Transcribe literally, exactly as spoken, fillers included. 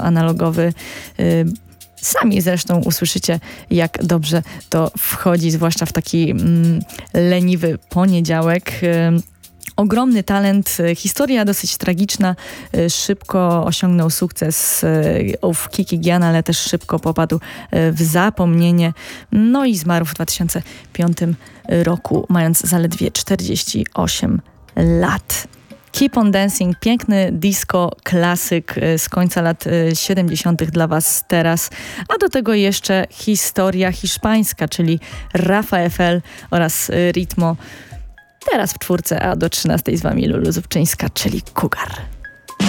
analogowy. Sami zresztą usłyszycie, jak dobrze to wchodzi, zwłaszcza w taki mm, leniwy poniedziałek. Ogromny talent, historia dosyć tragiczna, szybko osiągnął sukces w Kikigian, ale też szybko popadł w zapomnienie. No i zmarł w dwa tysiące piątym roku, mając zaledwie czterdzieści osiem lat. Keep on Dancing, piękny disco klasyk z końca lat siedemdziesiątych dla Was teraz, a do tego jeszcze historia hiszpańska, czyli Rafa Eiffel oraz Ritmo. Teraz w czwórce, a do trzynastej z Wami Lulu Zubczyńska, czyli Cougar.